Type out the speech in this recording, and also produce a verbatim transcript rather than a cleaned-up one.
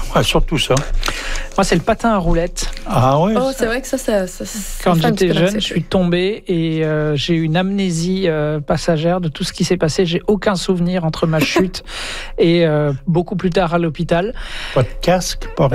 Ouais, surtout ça. Moi, c'est le patin à roulettes. Ah ouais. Oh, c'est vrai que ça, ça, ça, ça Quand fait un petit j'étais peu jeune, je d'anxiété. suis tombée et euh, j'ai eu une amnésie euh, passagère de tout ce qui s'est passé. J'ai aucun souvenir entre ma chute et euh, beaucoup plus tard à l'hôpital. Pas de casque, pas